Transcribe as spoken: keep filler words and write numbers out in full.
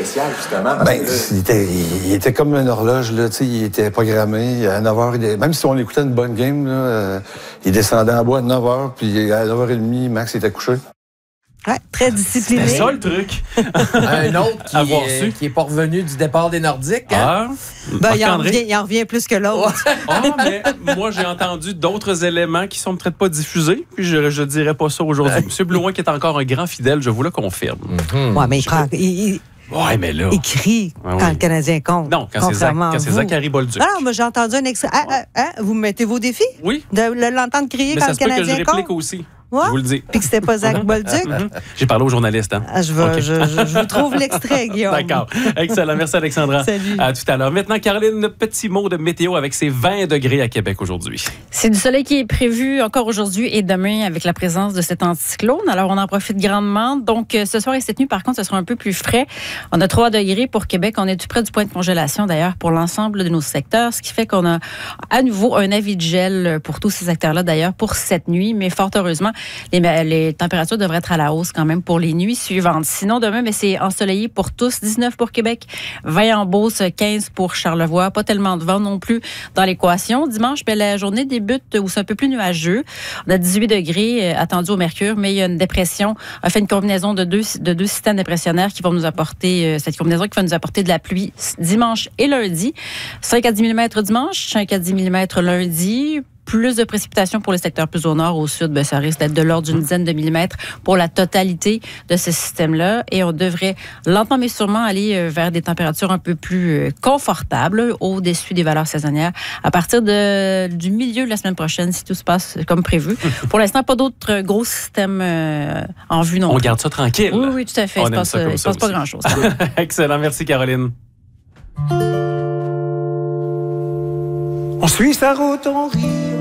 spécial, justement? Ben, là... il, était, il était comme une horloge, là, tu sais, il était programmé. À neuf heures, il... même si on écoutait une bonne game, là, euh, il descendait en bois à neuf heures, puis à neuf heures trente, Max était couché. Ouais, très discipliné. C'est ça le truc. Un autre qui, euh, qui est pas revenu du départ des Nordiques. Hein? Ah, ben, il, en revient, il en revient plus que l'autre. Ah, mais moi, j'ai entendu d'autres éléments qui sont peut-être pas diffusés, puis je, je dirais pas ça aujourd'hui. Monsieur Blouin, qui est encore un grand fidèle, je vous le confirme. Mm-hmm. Ouais, mais il prend... Il, il... Ouais, mais là. Il crie ah, oui. quand le Canadien compte. Non, quand c'est, Zac, quand c'est Zachary Bolduc. Ah non, mais j'ai entendu un extrait. Ah, ah, ah, vous me mettez vos défis? Oui. De l'entendre crier mais quand ça le se peut Canadien que je compte? réplique aussi. Ouais? Je vous le dis. Puis que c'était pas Zach Bolduc? Mm-hmm. J'ai parlé aux journalistes. Hein? Ah, je, veux, okay. je, je, je vous trouve l'extrait, Guillaume. D'accord. Excellent. Merci, Alexandra. Salut. À tout à l'heure. Maintenant, Caroline, petit mot de météo avec ses vingt degrés à Québec aujourd'hui. C'est du soleil qui est prévu encore aujourd'hui et demain avec la présence de cet anticyclone. Alors, on en profite grandement. Donc, ce soir et cette nuit, par contre, ce sera un peu plus frais. On a trois degrés pour Québec. On est tout près du point de congélation, d'ailleurs, pour l'ensemble de nos secteurs, ce qui fait qu'on a à nouveau un avis de gel pour tous ces secteurs-là, d'ailleurs, pour cette nuit. Mais fort heureusement, les, les Les températures devraient être à la hausse quand même pour les nuits suivantes. Sinon, demain, mais c'est ensoleillé pour tous. dix-neuf pour Québec, vingt en Beauce, quinze pour Charlevoix. Pas tellement de vent non plus dans l'équation. Dimanche, bien, la journée débute où c'est un peu plus nuageux. On a dix-huit degrés attendus au mercure, mais il y a une dépression. On a fait une combinaison de deux, de deux systèmes dépressionnaires qui vont nous apporter, cette combinaison qui va nous apporter de la pluie dimanche et lundi. cinq à dix millimètres dimanche, cinq à dix millimètres lundi. Plus de précipitations pour les secteurs plus au nord, au sud, bien, ça risque d'être de l'ordre d'une dizaine de millimètres pour la totalité de ce système-là. Et on devrait lentement mais sûrement aller vers des températures un peu plus confortables, au-dessus des valeurs saisonnières, à partir de, du milieu de la semaine prochaine, si tout se passe comme prévu. Pour l'instant, pas d'autres gros systèmes euh, en vue non plus. On plus. garde ça tranquille. Oui, oui, tout à fait. On il ne se passe, passe pas grand-chose. Excellent. Merci, Caroline. On suit sa route, on rit.